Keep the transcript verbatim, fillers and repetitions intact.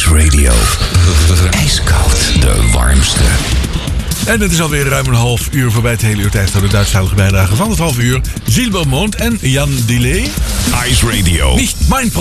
Ice Radio. IJskoud, de warmste. En het is alweer ruim een half uur voorbij het hele uur tijd voor de Duitsstalige bijdrage van het half uur. Gilles Beaumont en Jan Delay. Ice Radio. Niet mijn